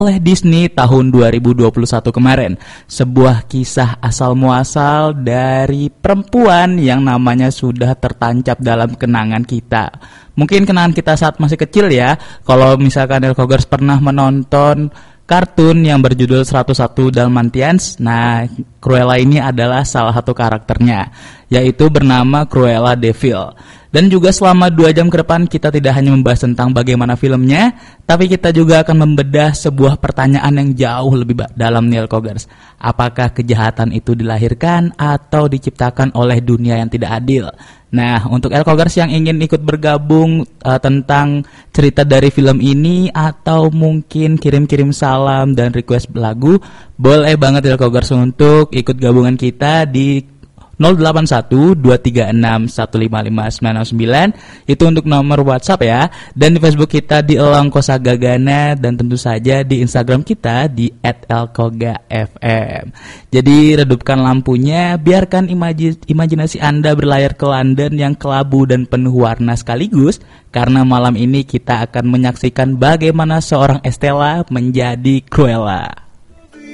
oleh Disney tahun 2021 kemarin. Sebuah kisah asal muasal dari perempuan yang namanya sudah tertancap dalam kenangan kita. Mungkin kenangan kita saat masih kecil ya. Kalau misalkan Elkogers pernah menonton kartun yang berjudul 101 Dalmatians. Nah, Cruella ini adalah salah satu karakternya, yaitu bernama Cruella de Vil. Dan juga selama 2 jam ke depan kita tidak hanya membahas tentang bagaimana filmnya, tapi kita juga akan membedah sebuah pertanyaan yang jauh lebih dalam nih Elkogers. Apakah kejahatan itu dilahirkan atau diciptakan oleh dunia yang tidak adil? Nah, untuk Elkogers yang ingin ikut bergabung tentang cerita dari film ini atau mungkin kirim-kirim salam dan request lagu, boleh banget Elkogers untuk ikut gabungan kita di 081-236-155-909. Itu untuk nomor WhatsApp ya. Dan di Facebook kita di Elang Kosagagana, dan tentu saja di Instagram kita di @elkogafm. Jadi redupkan lampunya, biarkan imajinasi Anda berlayar ke London yang kelabu dan penuh warna sekaligus, karena malam ini kita akan menyaksikan bagaimana seorang Estella menjadi Cruella.